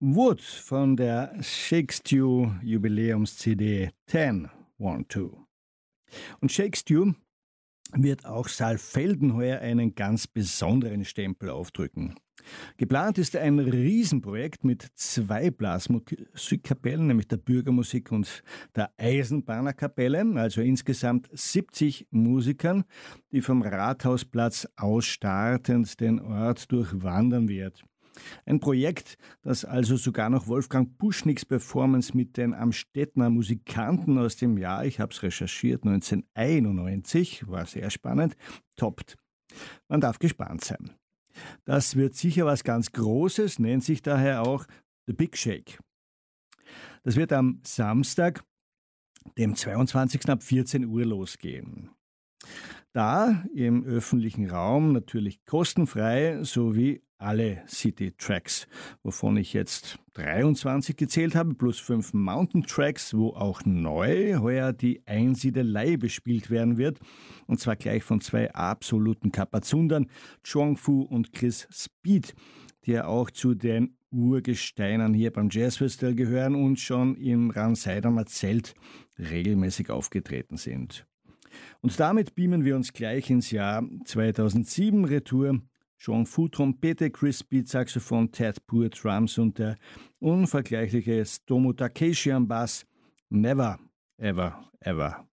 Wood von der Shakespeare Jubiläums-CD 1012. Und Shakespeare wird auch Saalfelden heuer einen ganz besonderen Stempel aufdrücken. Geplant ist ein Riesenprojekt mit 2 Blasmusikkapellen, nämlich der Bürgermusik und der Eisenbahnerkapelle, also insgesamt 70 Musikern, die vom Rathausplatz aus startend den Ort durchwandern wird. Ein Projekt, das also sogar noch Wolfgang Puschniks Performance mit den Amstettner Musikanten aus dem Jahr, ich habe es recherchiert, 1991, war sehr spannend, toppt. Man darf gespannt sein. Das wird sicher was ganz Großes, nennt sich daher auch The Big Shake. Das wird am Samstag, dem 22. ab 14 Uhr losgehen. Da im öffentlichen Raum natürlich kostenfrei sowie alle City-Tracks, wovon ich jetzt 23 gezählt habe, plus 5 Mountain-Tracks, wo auch neu heuer die Einsiedelei bespielt werden wird. Und zwar gleich von 2 absoluten Kapazundern, Chuang Fu und Chris Speed, die ja auch zu den Urgesteinern hier beim Jazzfestival gehören und schon im Ransidamer Zelt regelmäßig aufgetreten sind. Und damit beamen wir uns gleich ins Jahr 2007 retour. Chuang Fu Trompete, Chris Speed Saxophon, Ted Poor Drums und der unvergleichliche Stomu Takeshi am Bass. Never, ever, ever